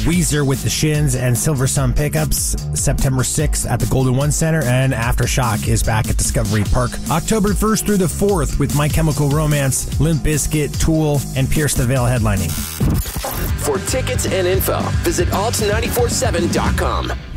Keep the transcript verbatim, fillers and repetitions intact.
Weezer with the Shins and Silver Sun Pickups September sixth at the Golden One Center, and Aftershock is back at Discovery Park October first through the fourth with My Chemical Romance, Limp Bizkit, Tool, and Pierce the Veil headlining. For tickets and info, visit alt nine four seven dot com.